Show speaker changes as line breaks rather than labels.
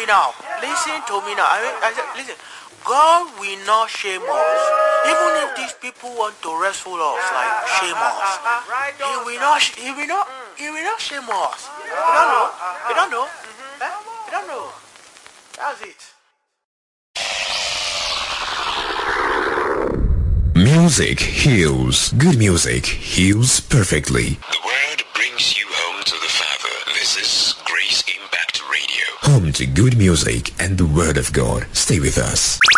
me now. Listen to me now. I said, listen. God will not shame us. Even if these people want to wrestle us, like shame us, He will not shame us. You don't know. You don't know. You don't know. That's it.
Music heals. Good music heals perfectly.
The word brings you home to the Father. This is Grace Impact Radio.
Home to good music and the Word of God. Stay with us.